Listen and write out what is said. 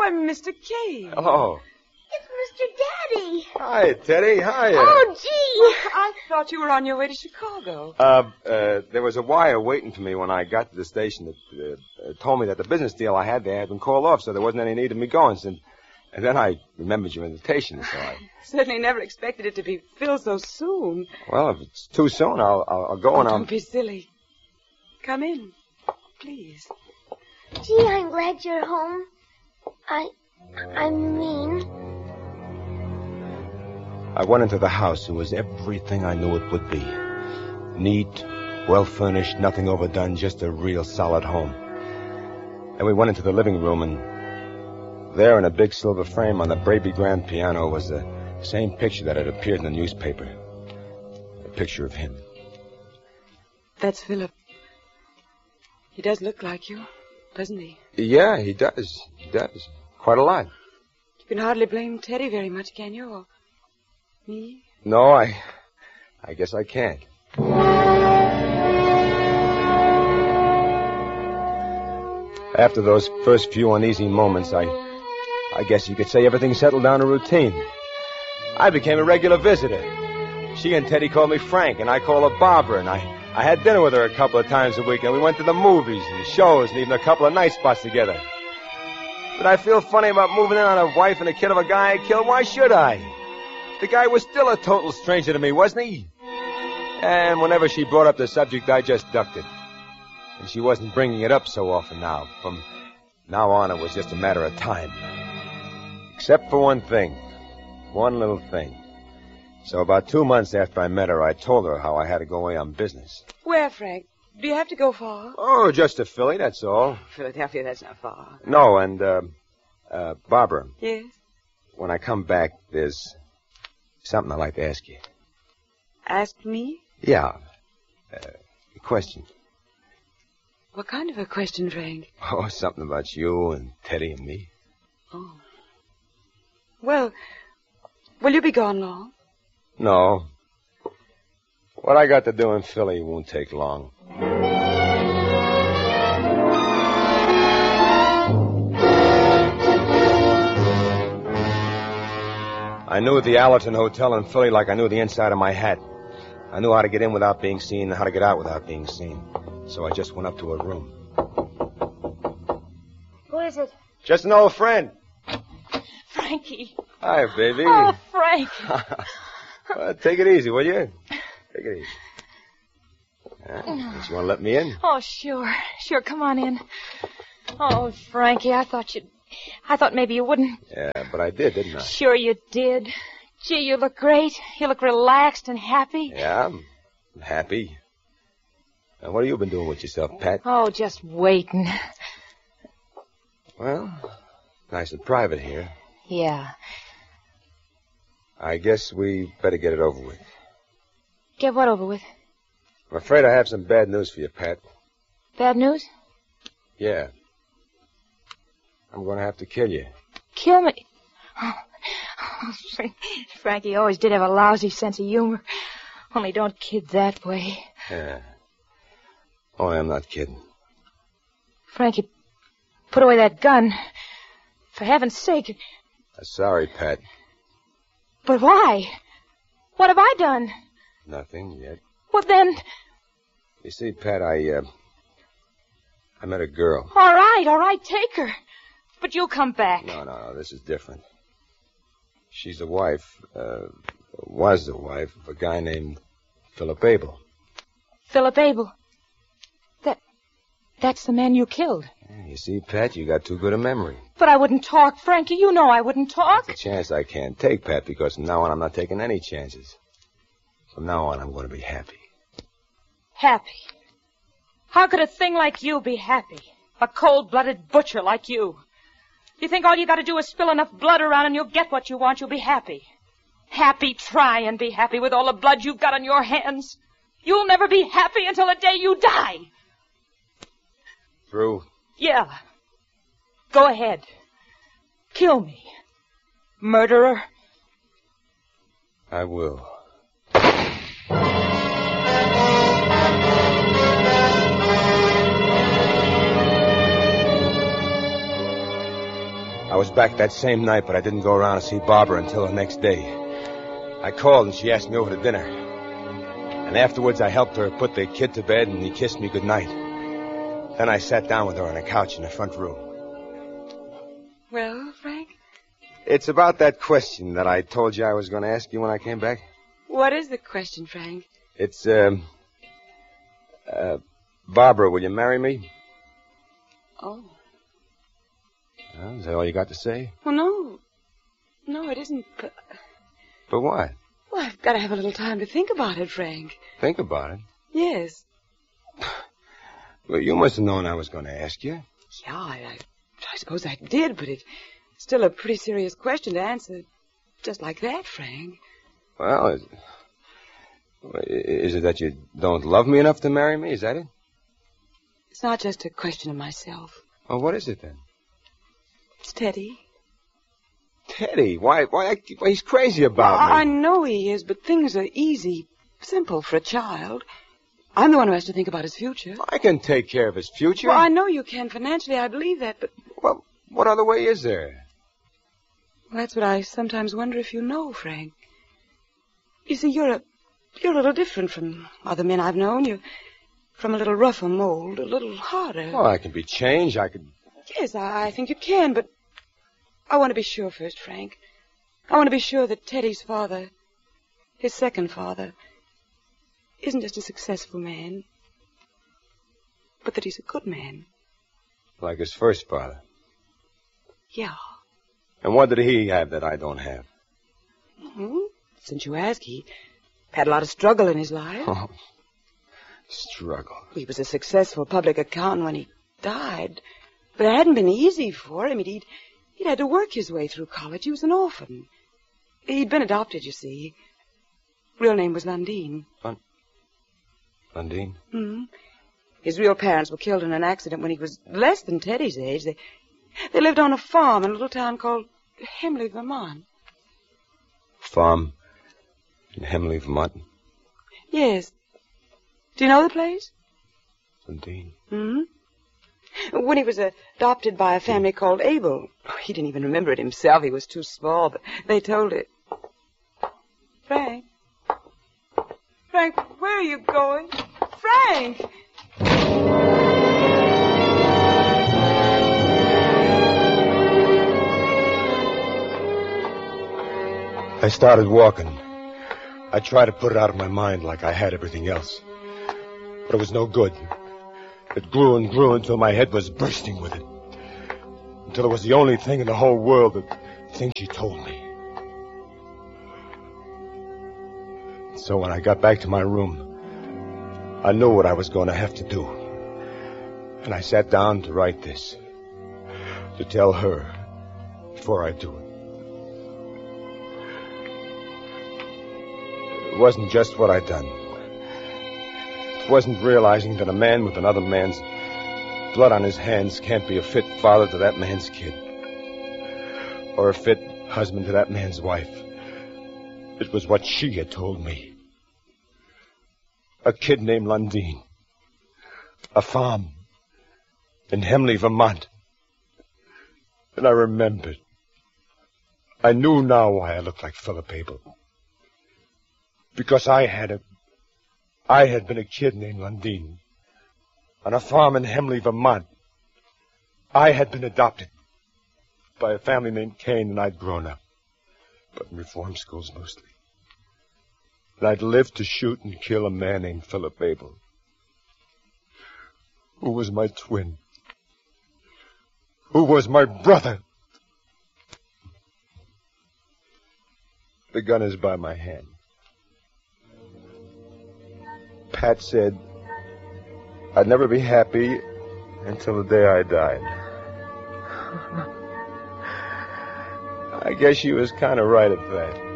I'm Mr. Cave. Oh. It's Mr. Daddy. Hi, Teddy. Hi. Oh, gee. I thought you were on your way to Chicago. There was a wire waiting for me when I got to the station that told me that the business deal I had there had been called off, so there wasn't any need of me going. And then I remembered your invitation, so I... Certainly never expected it to be filled so soon. Well, if it's too soon, I'll go and I'll... Don't be silly. Come in, please. Gee, I'm glad you're home. I mean... I went into the house. It was everything I knew it would be. Neat, well-furnished, nothing overdone, just a real solid home. Then we went into the living room, and there in a big silver frame on the Braby grand piano was the same picture that had appeared in the newspaper. A picture of him. That's Philip. He does look like you, doesn't he? Yeah, he does. He does. Quite a lot. You can hardly blame Teddy very much, can you? Or me? No, I guess I can't. After those first few uneasy moments, I guess you could say everything settled down to routine. I became a regular visitor. She and Teddy called me Frank, and I called her Barbara, and I had dinner with her a couple of times a week, and we went to the movies and shows and even a couple of night spots together. Did I feel funny about moving in on a wife and a kid of a guy I killed? Why should I? The guy was still a total stranger to me, wasn't he? And whenever she brought up the subject, I just ducked it. And she wasn't bringing it up so often now. From now on, it was just a matter of time. Except for one thing. One little thing. So about 2 months after I met her, I told her how I had to go away on business. Where, Frank? Do you have to go far? Oh, just to Philly, that's all. Philadelphia, that's not far. No, and, Barbara. Yes? When I come back, there's something I'd like to ask you. Ask me? Yeah. A question. What kind of a question, Frank? Oh, something about you and Teddy and me. Oh. Well, will you be gone long? No. What I got to do in Philly won't take long. I knew the Allerton Hotel in Philly like I knew the inside of my hat. I knew how to get in without being seen and how to get out without being seen. So I just went up to her room. Who is it? Just an old friend. Frankie. Hi, baby. Oh, Frank. Well, take it easy, will you? Take it easy. Don't you want to let me in? Oh, sure. Sure, come on in. Oh, Frankie, I thought maybe you wouldn't. Yeah, but I did, didn't I? Sure you did. Gee, you look great. You look relaxed and happy. Yeah, I'm happy. Now, what have you been doing with yourself, Pat? Oh, just waiting. Well, nice and private here. Yeah. I guess we better get it over with. Get what over with? I'm afraid I have some bad news for you, Pat. Bad news? Yeah. I'm going to have to kill you. Kill me? Oh, Frankie always did have a lousy sense of humor. Only don't kid that way. Yeah. Oh, I'm not kidding. Frankie, put away that gun. For heaven's sake. Sorry, Pat. But why? What have I done? Nothing yet. Well, then... You see, Pat, I met a girl. All right, take her. But you'll come back. No, this is different. She's the wife, was the wife of a guy named Philip Abel. Philip Abel? That's the man you killed. You see, Pat, you got too good a memory. But I wouldn't talk, Frankie. You know I wouldn't talk. That's a chance I can't take, Pat, because from now on I'm not taking any chances. From now on I'm going to be happy. Happy? How could a thing like you be happy? A cold-blooded butcher like you. You think all you got to do is spill enough blood around and you'll get what you want, you'll be happy. Happy? Try and be happy with all the blood you've got on your hands. You'll never be happy until the day you die. Through? Yeah. Go ahead. Kill me. Murderer. I will. I was back that same night, but I didn't go around to see Barbara until the next day. I called and she asked me over to dinner. And afterwards I helped her put the kid to bed and he kissed me goodnight. Then I sat down with her on a couch in the front room. Well, Frank? It's about that question that I told you I was going to ask you when I came back. What is the question, Frank? It's, Barbara, will you marry me? Oh. Is that all you got to say? Well, no. No, it isn't. But what? Well, I've got to have a little time to think about it, Frank. Think about it? Yes. Well, you must have known I was going to ask you. Yeah, I suppose I did, but it's still a pretty serious question to answer just like that, Frank. Well, is it that you don't love me enough to marry me? Is that it? It's not just a question of myself. Well, what is it then? It's Teddy. Teddy? Why he's crazy about me. I know he is, but things are easy, simple for a child. I'm the one who has to think about his future. I can take care of his future. Well, I know you can financially. I believe that, but... Well, what other way is there? Well, that's what I sometimes wonder if you know, Frank. You see, you're a little different from other men I've known. You're from a little rougher mold, a little harder. Well, I can be changed. I could... Yes, I think you can, but I want to be sure first, Frank. I want to be sure that Teddy's father, his second father, isn't just a successful man, but that he's a good man. Like his first father? Yeah. And what did he have that I don't have? Well, since you ask, he had a lot of struggle in his life. Oh, struggle. He was a successful public accountant when he died, but it hadn't been easy for him. He'd had to work his way through college. He was an orphan. He'd been adopted, you see. Real name was Lundeen. Lundeen? Mm-hmm. His real parents were killed in an accident when he was less than Teddy's age. They lived on a farm in a little town called Hemley, Vermont. Farm in Hemley, Vermont? Yes. Do you know the place? Lundeen. Mm-hmm. When he was adopted by a family called Abel. He didn't even remember it himself. He was too small, but they told it. Frank? Frank, where are you going? Frank! I started walking. I tried to put it out of my mind like I had everything else. But it was no good. It grew and grew until my head was bursting with it. Until it was the only thing in the whole world, the thing she told me. So when I got back to my room, I knew what I was going to have to do. And I sat down to write this. To tell her before I do it. It wasn't just what I'd done. It wasn't realizing that a man with another man's blood on his hands can't be a fit father to that man's kid. Or a fit husband to that man's wife. It was what she had told me. A kid named Lundeen. A farm in Hemley, Vermont. And I remembered. I knew now why I looked like Philip Abel. Because I had been a kid named Lundeen. On a farm in Hemley, Vermont. I had been adopted by a family named Kane, and I'd grown up. But in reform schools mostly. And I'd lived to shoot and kill a man named Philip Abel. Who was my twin. Who was my brother. The gun is by my hand. Pat said I'd never be happy until the day I died. I guess she was kind of right at that.